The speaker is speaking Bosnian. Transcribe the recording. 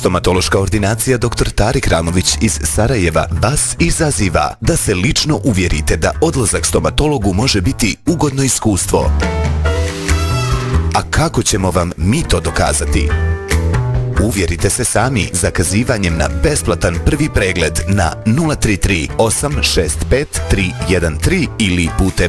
Stomatološka ordinacija dr. Tarik Ramović iz Sarajeva vas izaziva da se lično uvjerite da odlazak stomatologu može biti ugodno iskustvo. A kako ćemo vam mi to dokazati? Uvjerite se sami zakazivanjem na besplatan prvi pregled na 033 865 313 ili putem